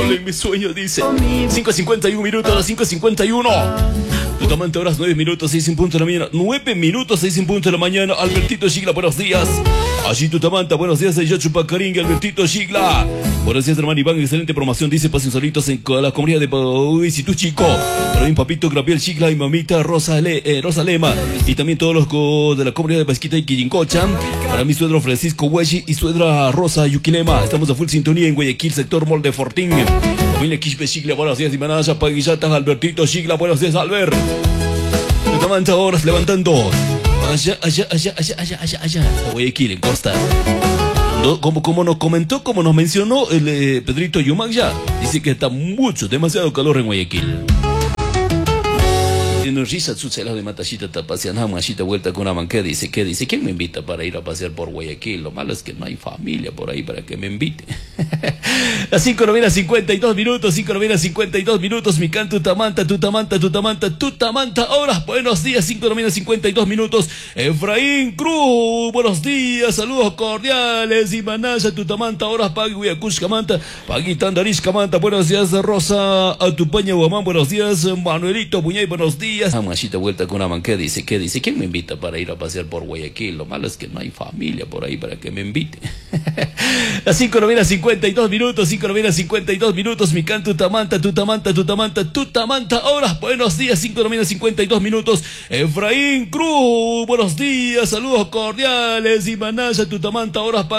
solo en mis sueños, dice. 5:51 minutos, las 5:51. Tutamanta, horas 9 minutos, 6 en punto de la mañana. 9 minutos, 6 en punto de la mañana. Albertito Sigla, buenos días. Allí Tutamanta, buenos días. De Yachupacaringa, Albertito Sigla. Buenos días, hermano Iván. Excelente programación, dice. Pasen solitos en la comunidad de Pauy. Si tu chico. Para mi papito Gabriel Sigla y mamita Rosa Lema. Y también todos los de la comunidad de Pasquita y Quillincocha. Para mi suegro Francisco Huechi y suegra Rosa Yuquilema. Estamos a full sintonía en Guayaquil, sector Molde Fortín. Familia Quispe Sigla, buenos días. Y Manaya Paguillatas, Albertito Sigla, buenos días, Albert. Tutamanta, horas levantando. Allá. Guayaquil, en costa. No, como nos comentó, como nos mencionó el Pedrito Yumagya, dice que está demasiado calor en Guayaquil. Tiene risa su cela de Matachita, está paseando machita vuelta con una banqueta. Dice, ¿quién me invita para ir a pasear por Guayaquil? Lo malo es que no hay familia por ahí para que me invite. Las 5:52 minutos, 5:52 minutos, mi canto Tutamanta, horas, buenos días, 5:52 minutos, Efraín Cruz, buenos días, saludos cordiales, y Manaya, Tutamanta, horas, Pagui, Huyacush, Camanta, Pagui, Tandarish, Camanta, buenos días, Rosa, Atupaña, Guamán, buenos días, Manuelito, Buñay, buenos días. Machita vuelta con una banqueta, dice, ¿quién me invita para ir a pasear por Guayaquil? Lo malo es que no hay familia por ahí para que me invite. Las 5:52 minutos, 5:52 minutos, mi canto Tutamanta, horas, buenos días, 5:52 minutos, Efraín Cruz, buenos días, saludos cordiales, y Manaya, Tutamanta, horas,